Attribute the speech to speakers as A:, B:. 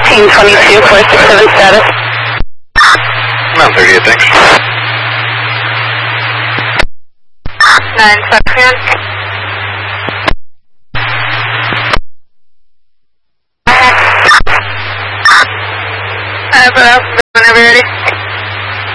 A: 1822, 467 status.
B: 938, thanks.
A: 9 Foxtrot. Whenever you're ready.